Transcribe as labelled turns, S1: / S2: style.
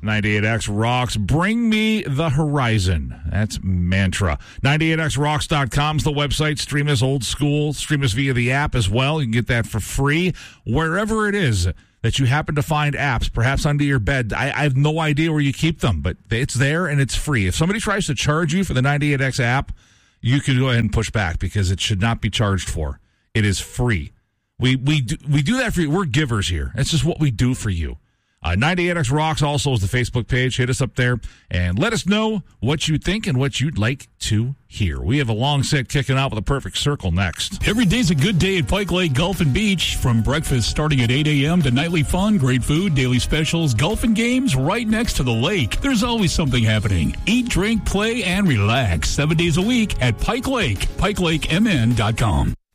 S1: 98X Rocks. Bring me the horizon. That's mantra. 98xrocks.com is the website. Stream us old school. Stream us via the app as well. You can get that for free wherever it is that you happen to find apps, perhaps under your bed. I have no idea where you keep them, but it's there and it's free. If somebody tries to charge you for the 98X app, you can go ahead and push back because it should not be charged for. It is free. We do that for you. We're givers here. That's just what we do for you. 98X Rocks also is the Facebook page. Hit us up there and let us know what you think and what you'd like to hear. We have a long set kicking out with a perfect circle next.
S2: Every day's a good day at Pike Lake Golf and Beach. From breakfast starting at 8 a.m. to nightly fun, great food, daily specials, golf and games right next to the lake. There's always something happening. Eat, drink, play, and relax 7 days a week at Pike Lake. PikeLakeMN.com.